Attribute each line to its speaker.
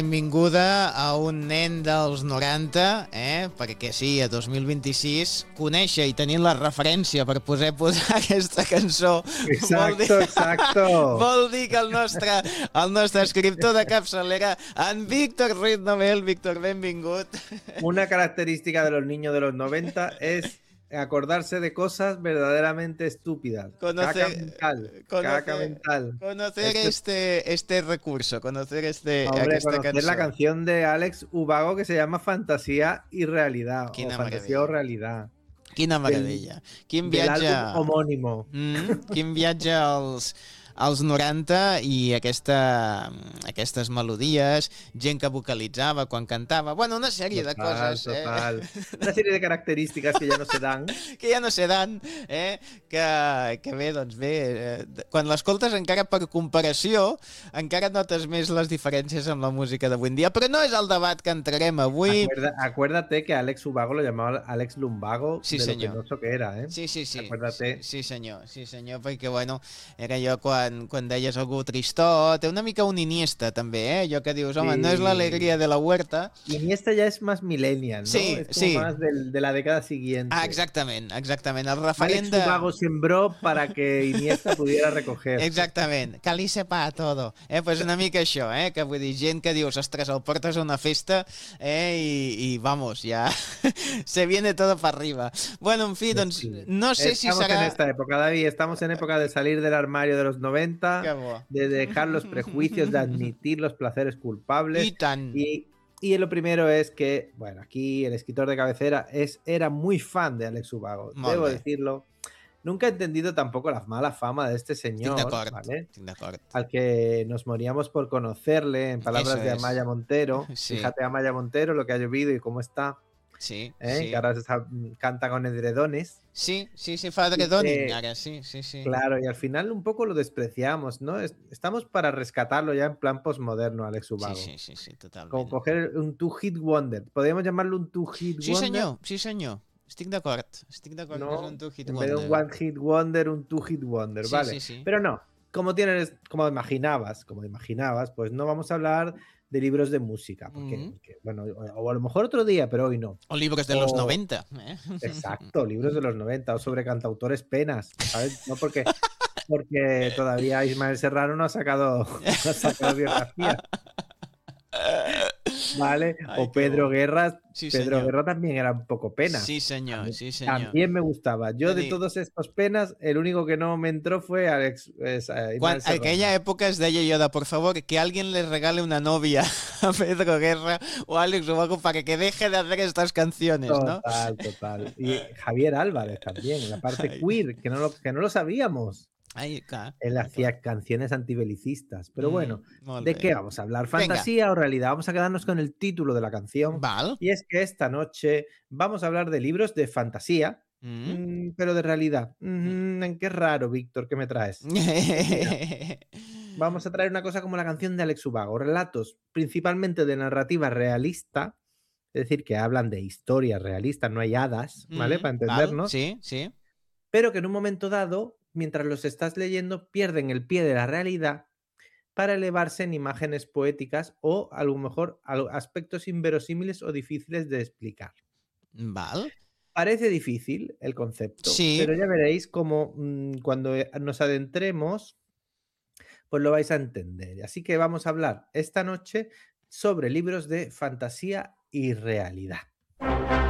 Speaker 1: Benvinguda a un nen dels 90, perquè sí, a 2026, conèixer i tenir la referència per poder posar aquesta cançó
Speaker 2: Exacto.
Speaker 1: vol dir que el nostre escriptor de capçalera, en Víctor Ruiz Novel. Víctor, benvingut.
Speaker 2: Una característica de los niños de los 90 es acordarse de cosas verdaderamente estúpidas. Caca mental.
Speaker 1: Conocer este recurso, conocer
Speaker 2: Hombre,
Speaker 1: aquesta
Speaker 2: conocer
Speaker 1: cançó.
Speaker 2: la canción de Alex Ubago que se llama Fantasía y Realidad.
Speaker 1: Quina
Speaker 2: o Fantasía
Speaker 1: meravella.
Speaker 2: o Realidad.
Speaker 1: Quina meravella. Quin
Speaker 2: Del
Speaker 1: viatge...
Speaker 2: álbum homónimo.
Speaker 1: Quin viatge als 90 i aquestes melodies, gent que vocalitzava quan cantava, bueno, una sèrie de coses.
Speaker 2: Total. Una serie de características que ya no se dan.
Speaker 1: Que ja no se dan, que bé, doncs bé, quan l'escoltes encara per comparació, encara notes més les diferències amb la música d'avui en dia, però no és el debat que entrarem avui.
Speaker 2: Acuérdate que Alex Ubago lo llamaba Alex Lumbago,
Speaker 1: sí,
Speaker 2: de
Speaker 1: senyor.
Speaker 2: lo penoso que era,
Speaker 1: Sí.
Speaker 2: Acuérdate.
Speaker 1: Sí, senyor, perquè, bueno, era allò quan deies algú tristot, una mica un Iniesta, també, allò que dius, home,
Speaker 2: Sí.
Speaker 1: no és l'alegria de la huerta.
Speaker 2: Iniesta ya es más millennial, ¿no?
Speaker 1: Sí,
Speaker 2: es como más de la década siguiente.
Speaker 1: Exactament. El referent
Speaker 2: Alex Ubago sembró para que Iniesta pudiera recoger.
Speaker 1: Exactament, que li sepa todo. Pues una mica això, que vull dir, gent que dius, ostres, el portes a una festa i vamos, ya se viene todo para arriba. Bueno, en fi, doncs, no sé si serà...
Speaker 2: Estamos en esta época, David, estamos en época de salir del armario de los 90, de dejar los prejuicios, de admitir los placeres culpables.
Speaker 1: I tant.
Speaker 2: Y lo primero es que, bueno, aquí el escritor de cabecera era muy fan de Alex Ubago, debo decirlo. Nunca he entendido tampoco la mala fama de este señor, ¿vale? Al que nos moríamos por conocerle, en palabras de Amaya Montero. Sí. Fíjate, Amaya Montero, lo que ha llovido y cómo está.
Speaker 1: Sí.
Speaker 2: Que ahora canta con edredones.
Speaker 1: Sí, fa edredoning ara, sí.
Speaker 2: Claro, y al final un poco lo despreciamos, ¿no? Estamos para rescatarlo ya en plan postmoderno, Alex Ubago.
Speaker 1: Sí, totalment.
Speaker 2: Como coger un two-hit wonder. ¿Podríamos llamarlo un two-hit wonder?
Speaker 1: Sí, senyor. Estic d'acord
Speaker 2: no,
Speaker 1: que és un two-hit
Speaker 2: wonder. En vez
Speaker 1: wonder.
Speaker 2: de un one-hit wonder, un two-hit wonder, ¿vale?
Speaker 1: Sí.
Speaker 2: Pero no, como imaginabas, pues no vamos a hablar de libros de música, porque, bueno, o a lo mejor otro día, pero hoy no.
Speaker 1: O libros de los 90.
Speaker 2: Exacto, libros de los 90, o sobre cantautores penas, ¿sabes? No porque todavía Ismael Serrano no ha sacado biografía. ¿Vale?
Speaker 1: Ay,
Speaker 2: o Pedro Guerra.
Speaker 1: Sí,
Speaker 2: Pedro Guerra también era un poco pena.
Speaker 1: Sí, señor.
Speaker 2: También me gustaba. Yo de todos estos penas, el único que no me entró fue Alex.
Speaker 1: Aquella época es deia jo de, por favor, que alguien le regale una novia a Pedro Guerra o a Alex Ubago para que deje de hacer estas canciones, ¿no?
Speaker 2: Total. Y Javier Álvarez también, la parte queer, que no lo sabíamos. Él hacía canciones antibelicistas. Pero bueno, ¿de qué vamos a hablar? ¿Fantasía o realidad? Vamos a quedarnos con el título de la canción. Y es que esta noche vamos a hablar de libros de fantasía, pero de realidad. Qué raro, Víctor, ¿qué me traes? Vamos a traer una cosa como la canción de Alex Ubago. Relatos principalmente de narrativa realista, es decir, que hablan de historias realistas, no hay hadas, ¿vale? Para entendernos.
Speaker 1: Sí.
Speaker 2: Pero que en un momento dado, mientras los estás leyendo, pierden el pie de la realidad para elevarse en imágenes poéticas o a lo mejor aspectos inverosímiles o difíciles de explicar. Parece difícil el concepto, pero ya veréis cómo cuando nos adentremos, pues lo vais a entender. Así que vamos a hablar esta noche sobre libros de fantasía y realidad.